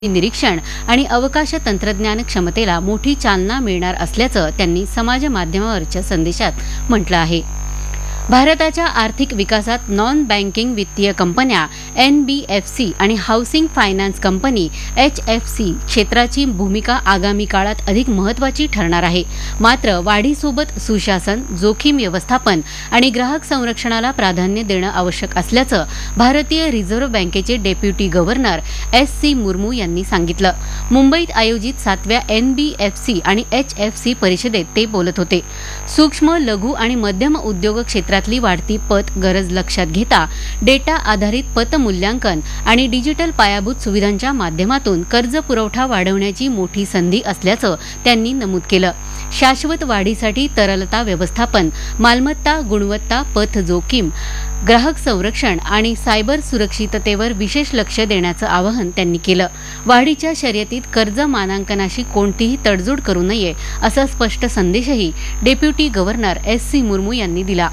निरीक्षण आणि अवकाश तंत्रज्ञान क्षमतेला मोठी चालना मिळणार असल्याचं त्यांनी समाज माध्यमावरच्या संदेशात म्हटलं आहे. भारताच्या आर्थिक विकासात नॉन बँकिंग वित्तीय कंपन्या NBFC आणि हाऊसिंग फायनान्स कंपनी HFC क्षेत्राची भूमिका आगामी काळात अधिक महत्त्वाची ठरणार आहे. मात्र वाढीसोबत सुशासन, जोखीम व्यवस्थापन आणि ग्राहक संरक्षणाला प्राधान्य देणं आवश्यक असल्याचं भारतीय रिझर्व्ह बँकेचे डेप्युटी गव्हर्नर SC मुर्मू यांनी सांगितलं. मुंबईत आयोजित 7व्या NBFC आणि HFC परिषदेत ते बोलत होते. सूक्ष्म, लघु आणि मध्यम उद्योग क्षेत्रातली वाढती पत गरज लक्षात घेता डेटा आधारित पत मूल्यांकन आणि डिजिटल पायाभूत सुविधांच्या माध्यमातून कर्ज पुरवठा वाढवण्याची मोठी संधी असल्याचं त्यांनी नमूद केलं. शाश्वत वाढीसाठी तरलता व्यवस्थापन, मालमत्ता गुणवत्ता, पत जोखीम, ग्राहक संरक्षण आणि सायबर सुरक्षिततेवर विशेष लक्ष देण्याचं आवाहन त्यांनी केलं. वाढीच्या शर्यतीत कर्ज मानांकनाशी कोणतीही तडजोड करू नये असा स्पष्ट संदेशही डेप्युटी गव्हर्नर SC मुर्मू यांनी दिला.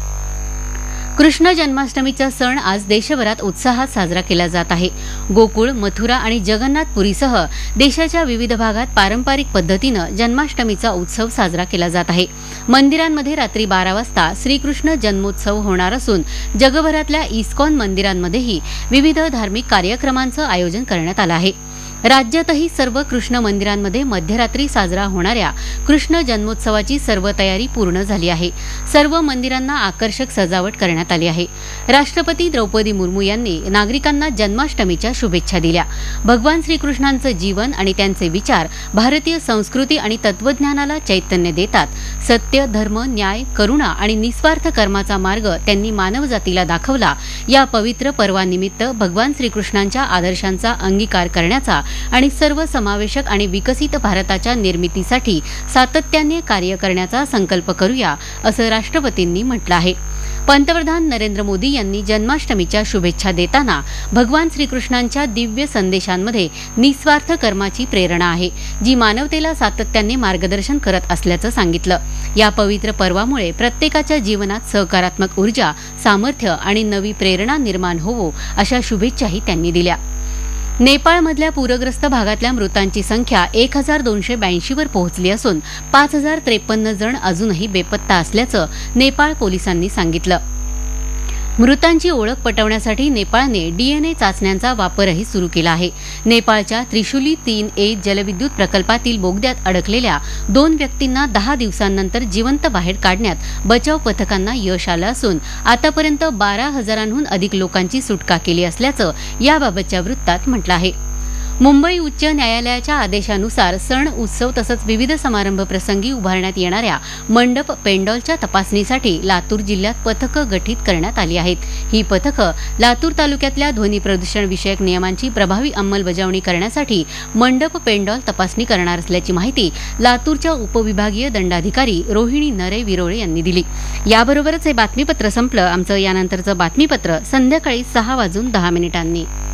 कृष्ण जन्माष्टमीचा सण आज देशभरात उत्साहात साजरा केला जात आहे. गोकुळ, मथुरा आणि जगन्नाथपुरीसह देशाच्या विविध भागात पारंपरिक पद्धतीनं जन्माष्टमीचा उत्सव साजरा केला जात आहे. मंदिरांमध्ये रात्री 12 वाजता श्रीकृष्ण जन्मोत्सव होणार असून जगभरातल्या इस्कॉन मंदिरांमध्येही विविध धार्मिक कार्यक्रमांचं आयोजन करण्यात आलं आहे. राज्यातही सर्व कृष्ण मंदिरांमध्ये मध्यरात्री साजरा होणाऱ्या कृष्ण जन्मोत्सवाची सर्व तयारी पूर्ण झाली आहे. सर्व मंदिरांना आकर्षक सजावट करण्यात आली आहे. राष्ट्रपती द्रौपदी मुर्मू यांनी नागरिकांना जन्माष्टमीच्या शुभेच्छा दिल्या. भगवान श्रीकृष्णांचं जीवन आणि त्यांचे विचार भारतीय संस्कृती आणि तत्वज्ञानाला चैतन्य देतात. सत्य, धर्म, न्याय, करुणा आणि निस्वार्थ कर्माचा मार्ग त्यांनी मानवजातीला दाखवला. या पवित्र पर्वानिमित्त भगवान श्रीकृष्णांच्या आदर्शांचा अंगीकार करण्याचा आणि सर्वसमावेशक आणि विकसित भारताच्या निर्मितीसाठी सातत्याने कार्य करण्याचा संकल्प करूया असं राष्ट्रपतींनी म्हटलं आहे. पंतप्रधान नरेंद्र मोदी यांनी जन्माष्टमीच्या शुभेच्छा देताना भगवान श्रीकृष्णांच्या दिव्य संदेशांमध्ये निस्वार्थ कर्माची प्रेरणा आहे, जी मानवतेला सातत्याने मार्गदर्शन करत असल्याचं सांगितलं. या पवित्र पर्वामुळे प्रत्येकाच्या जीवनात सकारात्मक ऊर्जा, सामर्थ्य आणि नवी प्रेरणा निर्माण होवो अशा शुभेच्छाही त्यांनी दिल्या. नेपाळमधल्या पूरग्रस्त भागातल्या मृतांची संख्या 1282 वर पोहोचली असून 5053 जण अजूनही बेपत्ता असल्याचं नेपाळ पोलिसांनी सांगितलं. मृतांची ओळख पटवण्यासाठी नेपाळने DNA चाचण्यांचा वापरही सुरू केला आहे. नेपाळच्या त्रिशुली 3A जलविद्युत प्रकल्पातील बोगद्यात अडकलेल्या 2 व्यक्तींना 10 दिवसांनंतर जिवंत बाहेर काढण्यात बचाव पथकांना यश आलं असून आतापर्यंत 12,000हून अधिक लोकांची सुटका केली असल्याचं याबाबतच्या वृत्तात म्हटलं आहे. मुंबई उच्च न्यायालयाच्या आदेशानुसार सण, उत्सव तसंच विविध समारंभ प्रसंगी उभारण्यात येणाऱ्या मंडप, पेंडॉलच्या तपासणीसाठी लातूर जिल्ह्यात पथकं गठीत करण्यात आली आहेत. ही पथकं लातूर तालुक्यातल्या ध्वनी प्रदूषण विषयक नियमांची प्रभावी अंमलबजावणी करण्यासाठी मंडप, पेंडॉल तपासणी करणार असल्याची माहिती लातूरच्या उपविभागीय दंडाधिकारी रोहिणी नरे विरोळे यांनी दिली. याबरोबरच हे बातमीपत्र संपलं. आमचं यानंतरचं बातमीपत्र संध्याकाळी 6:10 वाजून